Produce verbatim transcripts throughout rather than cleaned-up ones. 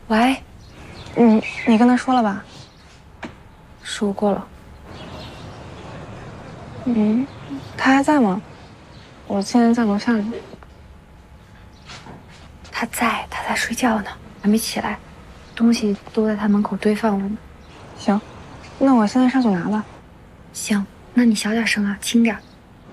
喂， 你你跟他说了吧？ 说过了。 嗯，他还在吗？我现在在楼下呢。 他在，他在睡觉呢，还没起来，东西都在他门口堆放了呢。 行，那我现在上去拿吧。 行，那你小点声啊，轻点。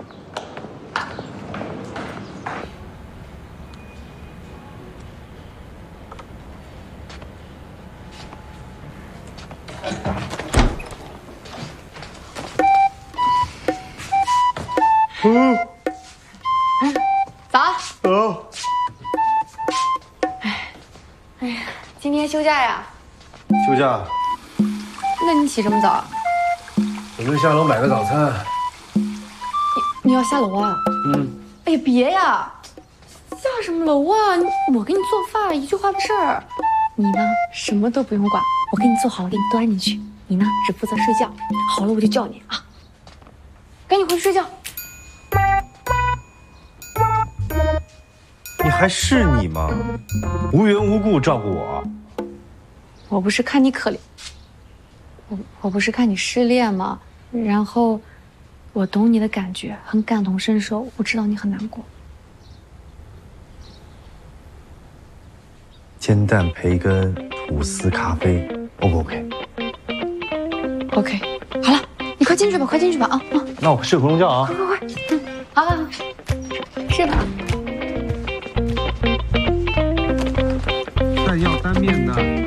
嗯， 早。 早。 哎，哎呀，今天休假呀？ 休假。 那你起这么早啊？ 准备下楼买个早餐。 你你要下楼啊？ 嗯。 哎呀，别呀，下什么楼啊？我给你做饭，一句话的事儿。你呢，什么都不用管，我给你做好了，给你端进去。你呢，只负责睡觉。好了，我就叫你啊。赶紧回去睡觉。 你还是你吗？无缘无故照顾我。 我不是看你可怜，我我不是看你失恋吗？然后，我懂你的感觉，很感同身受。我知道你很难过。 煎蛋培根吐司咖啡 ，O 不 OK？ OK， 好了，你快进去吧，快进去吧啊啊！ 那我睡回笼觉啊。 快快快，嗯，好好好，睡吧。 菜要单面的。